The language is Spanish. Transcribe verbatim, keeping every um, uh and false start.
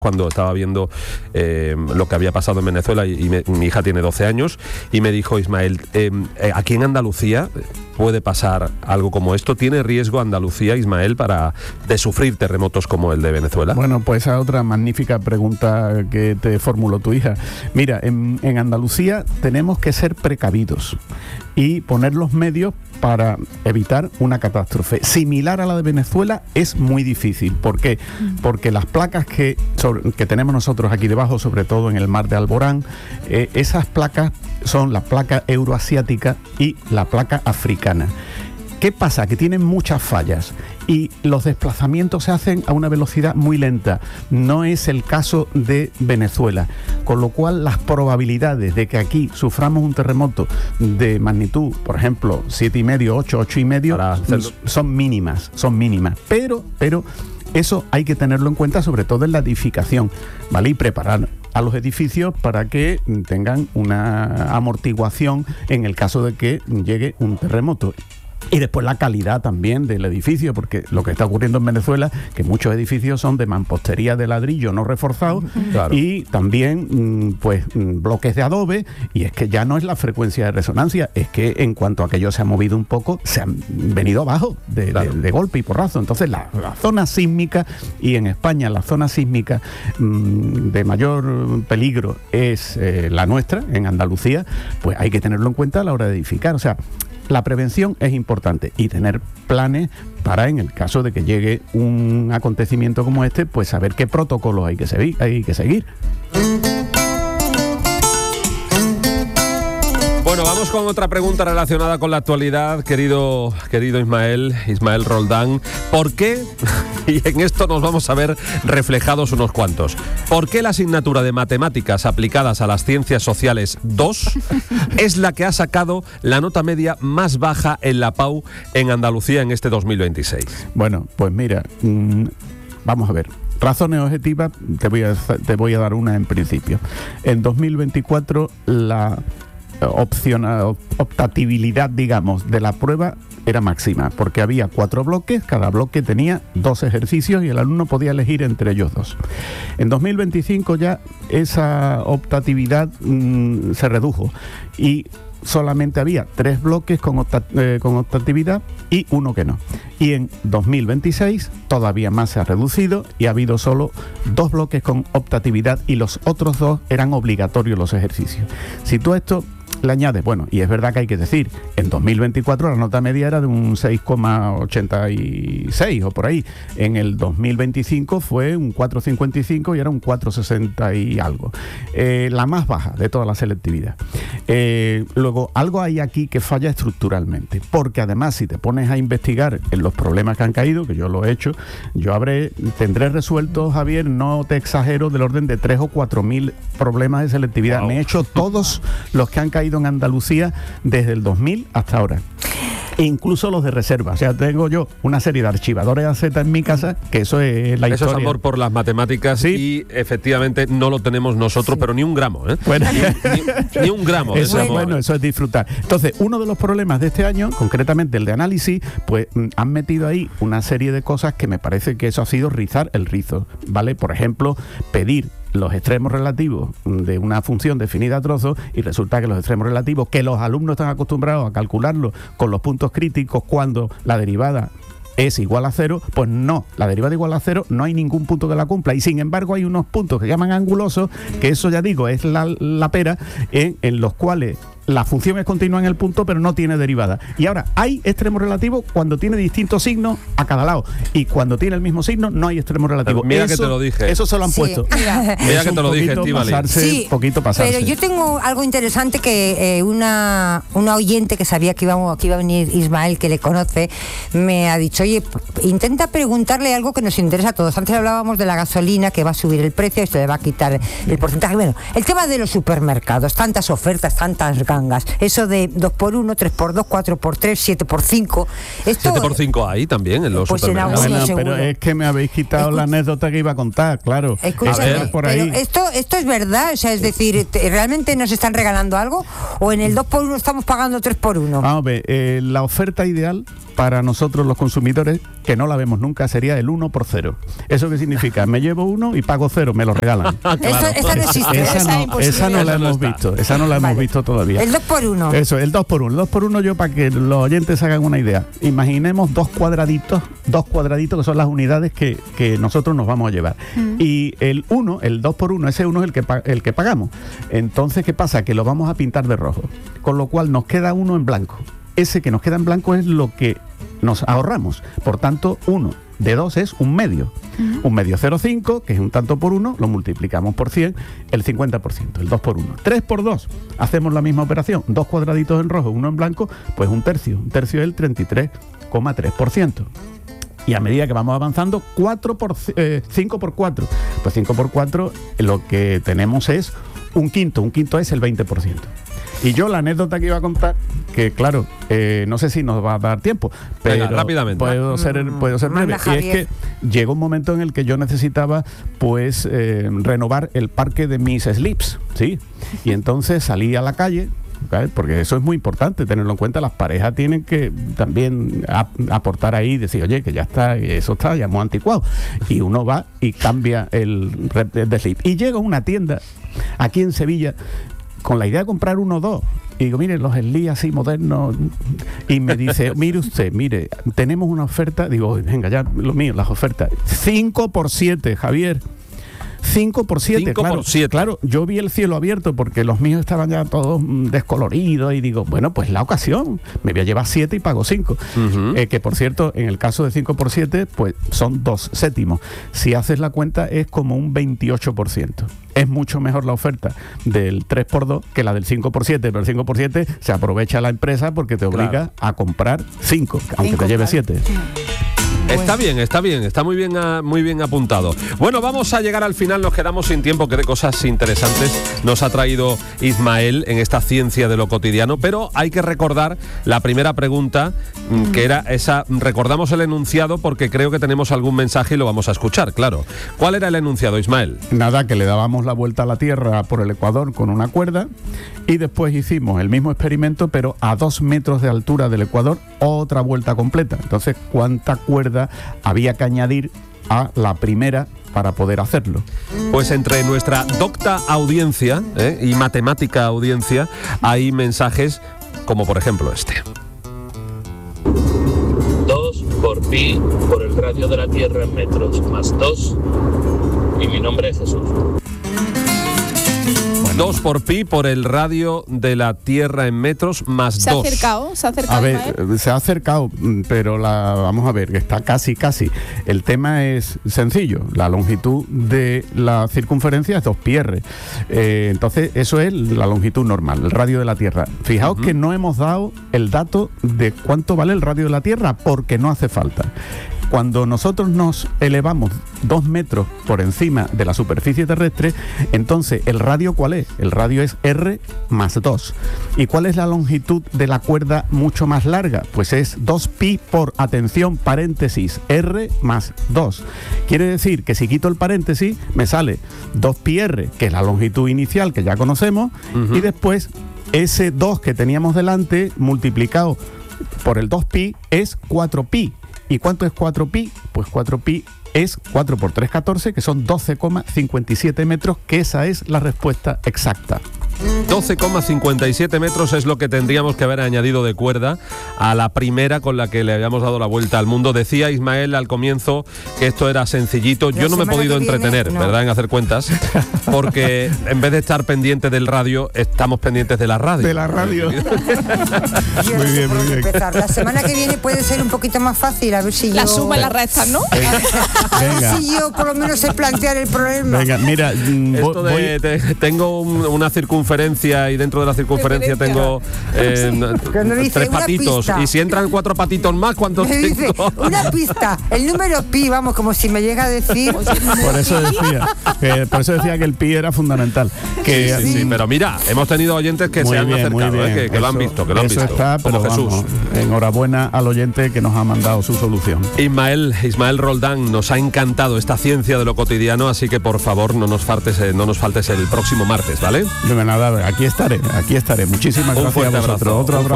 cuando estaba viendo eh, lo que había pasado en Venezuela y, y me, mi hija tiene doce años y me dijo, Ismael, eh, eh, aquí en Andalucía puede pasar algo como esto. ¿Tiene riesgo Andalucía, Ismael, para de sufrir terremotos como el de Venezuela? Bueno, pues esa otra magnífica pregunta que te formuló tu hija. Mira, en, en Andalucía tenemos que ser precavidos y poner los medios para evitar una catástrofe. Similar a la de Venezuela es muy difícil. ¿Por qué? Porque las placas que, sobre, que tenemos nosotros aquí debajo, sobre todo en el mar de Alborán, eh, esas placas son la placa euroasiática y la placa africana. ¿Qué pasa? Que tienen muchas fallas y los desplazamientos se hacen a una velocidad muy lenta. No es el caso de Venezuela, con lo cual las probabilidades de que aquí suframos un terremoto de magnitud, por ejemplo, siete y medio, ocho, ocho y medio, son mínimas, son mínimas. Pero, pero eso hay que tenerlo en cuenta, sobre todo en la edificación, ¿vale? Y preparar a los edificios para que tengan una amortiguación en el caso de que llegue un terremoto. Y después la calidad también del edificio, porque lo que está ocurriendo en Venezuela, que muchos edificios son de mampostería de ladrillo no reforzado, claro, y también pues bloques de adobe, y es que ya no es la frecuencia de resonancia, es que en cuanto aquello se ha movido un poco, se han venido abajo de, claro, de, de golpe y porrazo. Entonces la, la zona sísmica, y en España la zona sísmica mmm, de mayor peligro es eh, la nuestra, en Andalucía, pues hay que tenerlo en cuenta a la hora de edificar. O sea, la prevención es importante y tener planes para, en el caso de que llegue un acontecimiento como este, pues saber qué protocolos hay que seguir. Hay que seguir. Bueno, vamos con otra pregunta relacionada con la actualidad, querido, querido Ismael, Ismael Roldán. ¿Por qué, y en esto nos vamos a ver reflejados unos cuantos, por qué la asignatura de matemáticas aplicadas a las ciencias sociales dos es la que ha sacado la nota media más baja en la P A U en Andalucía en este dos mil veintiséis? Bueno, pues mira, mmm, vamos a ver. Razones objetivas, te voy a, te voy a dar una en principio. En dos mil veinticuatro la opción, optatividad, digamos, de la prueba era máxima, porque había cuatro bloques, cada bloque tenía dos ejercicios y el alumno podía elegir entre ellos dos. En dos mil veinticinco ya esa optatividad mmm, se redujo y solamente había tres bloques con, opta, eh, con optatividad y uno que no. Y en dos mil veintiséis todavía más se ha reducido y ha habido solo dos bloques con optatividad y los otros dos eran obligatorios los ejercicios. Si tú esto le añades, bueno, y es verdad que hay que decir, en dos mil veinticuatro la nota media era de un seis coma ochenta y seis o por ahí, en el dos mil veinticinco fue un cuatro coma cincuenta y cinco y era un cuatro coma sesenta y algo, eh, la más baja de toda la selectividad. Eh, luego, algo hay aquí que falla estructuralmente, porque además si te pones a investigar en los problemas que han caído, que yo lo he hecho, yo habré, tendré resuelto, Javier, no te exagero, del orden de tres o cuatro mil problemas de selectividad. Wow. Me he hecho todos los que han caído en Andalucía desde el dos mil hasta ahora. E incluso los de reserva. O sea, tengo yo una serie de archivadores A Z en mi casa, que eso es la eso historia. Eso es amor por las matemáticas, sí, y efectivamente no lo tenemos nosotros, sí, pero ni un gramo, ¿eh? Bueno. Ni, ni, ni un gramo. Eso de es bueno, eso es disfrutar. Entonces, uno de los problemas de este año, concretamente el de análisis, pues han metido ahí una serie de cosas que me parece que eso ha sido rizar el rizo, ¿vale? Por ejemplo, pedir los extremos relativos de una función definida a trozos y resulta que los extremos relativos, que los alumnos están acostumbrados a calcularlo con los puntos críticos cuando la derivada es igual a cero, pues no, la derivada igual a cero no hay ningún punto que la cumpla y sin embargo hay unos puntos que llaman angulosos, que eso ya digo es la, la pera, en, en los cuales la función es continua en el punto pero no tiene derivada. Y ahora hay extremo relativo cuando tiene distintos signos a cada lado y cuando tiene el mismo signo no hay extremo relativo. Mira eso, que te lo dije. Eso se lo han sí, puesto. Mira, mira que te lo dije, pasarse, sí, poquito pasarse. Pero yo tengo algo interesante que eh, una, una oyente que sabía que, íbamos, que iba a venir Ismael, que le conoce, me ha dicho, oye, intenta preguntarle algo que nos interesa a todos. Antes hablábamos de la gasolina, que va a subir el precio, esto le va a quitar el porcentaje. Bueno, el tema de los supermercados, tantas ofertas, tantas gangas, eso de dos por uno, tres por dos, cuatro por tres, siete por cinco. Esto, siete por cinco hay también en los pues supermercados. En bueno, pero es que me habéis quitado Escucha, la anécdota que iba a contar, claro. Escúchame, a ver, por ahí. Pero esto, esto es verdad, o sea, es decir, ¿realmente nos están regalando algo? ¿O en el dos por uno estamos pagando tres por uno? Vamos a ver, eh, la oferta ideal para nosotros los consumidores, que no la vemos nunca, sería el uno por cero. ¿Eso qué significa? Me llevo uno y pago cero, me lo regalan. Claro. Esa, esa no existe. Esa no, esa no la hemos visto, esa no la hemos Vale. visto todavía. El dos por uno. Eso, el dos por uno. El dos por uno, yo para que los oyentes hagan una idea. Imaginemos dos cuadraditos, dos cuadraditos que son las unidades que, que nosotros nos vamos a llevar. Mm. Y el uno, el dos por uno, ese uno es el que, el que pagamos. Entonces, ¿qué pasa? Que lo vamos a pintar de rojo. Con lo cual nos queda uno en blanco. Ese que nos queda en blanco es lo que nos ahorramos. Por tanto, uno de dos es un medio. Uh-huh. Un medio cero coma cinco, que es un tanto por uno, lo multiplicamos por cien, el cincuenta por ciento, el dos por uno. tres por dos, hacemos la misma operación. Dos cuadraditos en rojo, uno en blanco, pues un tercio. Un tercio es el treinta y tres coma tres por ciento. Y a medida que vamos avanzando, cuatro por, eh, cinco por cuatro. Pues cinco por cuatro, lo que tenemos es un quinto. Un quinto es el veinte por ciento. Y yo la anécdota que iba a contar, que claro, eh, no sé si nos va a dar tiempo, pero Venga, rápidamente. puedo ser, puedo ser breve. Y es que llegó un momento en el que yo necesitaba pues eh, renovar el parque de mis slips, ¿sí? Y entonces salí a la calle, ¿vale? Porque eso es muy importante tenerlo en cuenta. Las parejas tienen que también ap- aportar ahí y decir, oye, que ya está, eso está ya muy anticuado. Y uno va y cambia el, el de slip. Y llego a una tienda aquí en Sevilla con la idea de comprar uno o dos. Y digo, mire, los Sli así modernos. Y me dice, mire usted, mire, tenemos una oferta. Digo, venga, ya, lo mío, las ofertas. cinco por siete, Javier. cinco por siete, claro, claro, yo vi el cielo abierto porque los míos estaban ya todos descoloridos y digo, bueno, pues la ocasión, me voy a llevar siete y pago cinco. Uh-huh. Eh, que por cierto, en el caso de cinco por siete, pues son dos céntimos. Si haces la cuenta es como un veintiocho por ciento. Es mucho mejor la oferta del tres por dos que la del cinco por siete, pero el cinco por siete se aprovecha la empresa porque te obliga claro. a comprar cinco, aunque cinco, te lleve siete. Está bien, está bien, está muy bien, a, muy bien apuntado. Bueno, vamos a llegar al final, nos quedamos sin tiempo, que de cosas interesantes nos ha traído Ismael en esta ciencia de lo cotidiano, pero hay que recordar la primera pregunta, que era esa, recordamos el enunciado porque creo que tenemos algún mensaje y lo vamos a escuchar, claro. ¿Cuál era el enunciado, Ismael? Nada, que le dábamos la vuelta a la Tierra por el Ecuador con una cuerda y después hicimos el mismo experimento, pero a dos metros de altura del Ecuador, otra vuelta completa. Entonces, ¿cuánta cuerda había que añadir a la primera para poder hacerlo? Pues entre nuestra docta audiencia ¿eh? y matemática audiencia hay mensajes como por ejemplo este. dos por pi por el radio de la Tierra en metros más dos y mi nombre es Jesús. dos por pi por el radio de la Tierra en metros más dos. ¿Se ha acercado? ¿Se ha acercado? A ver, Ismael? se ha acercado, pero la vamos a ver, que está casi, casi. El tema es sencillo. La longitud de la circunferencia es dos pi r. Eh, entonces, eso es la longitud normal, el radio de la Tierra. Fijaos uh-huh. que no hemos dado el dato de cuánto vale el radio de la Tierra, porque no hace falta. Cuando nosotros nos elevamos dos metros por encima de la superficie terrestre, entonces, ¿el radio cuál es? El radio es R más dos. ¿Y cuál es la longitud de la cuerda mucho más larga? Pues es dos pi por, atención, paréntesis, R más dos. Quiere decir que si quito el paréntesis, me sale dos pi r, que es la longitud inicial que ya conocemos, uh-huh. y después ese dos que teníamos delante, multiplicado por el dos pi, es cuatro pi. ¿Y cuánto es cuatro pi? Pues cuatro pi es cuatro por tres, catorce, que son doce coma cincuenta y siete metros, que esa es la respuesta exacta. doce coma cincuenta y siete metros es lo que tendríamos que haber añadido de cuerda a la primera con la que le habíamos dado la vuelta al mundo. Decía Ismael al comienzo que esto era sencillito. Yo no me he podido entretener, viene, no. ¿verdad?, en hacer cuentas, porque en vez de estar pendiente del radio, estamos pendientes de la radio. De la radio. Muy bien, muy bien. Empezar. La semana que viene puede ser un poquito más fácil, a ver si la yo... La suma y la resta, ¿no? Venga. A ver si yo por lo menos sé plantear el problema. Venga, mira... Esto de, voy... te, tengo un, una circunferencia y dentro de la circunferencia tengo eh, dice, tres patitos. Y si entran cuatro patitos más, ¿cuántos me dice, tengo? Una pista. El número pi, vamos, como si me llega a decir... Por eso decía, que, por eso decía que el pi era fundamental. Que, sí, sí, sí, pero mira, hemos tenido oyentes que muy se han bien, acercado, eh, que, que eso, lo han visto, que lo han eso visto. Está, pero como vamos, Jesús. Enhorabuena al oyente que nos ha mandado su solución. Ismael, Ismael Roldán, nos ha encantado esta ciencia de lo cotidiano, así que por favor no nos faltes, no nos faltes el próximo martes, ¿vale? De nada, aquí estaré, aquí estaré. Muchísimas Un gracias a vosotros. Abrazo. Otro abrazo.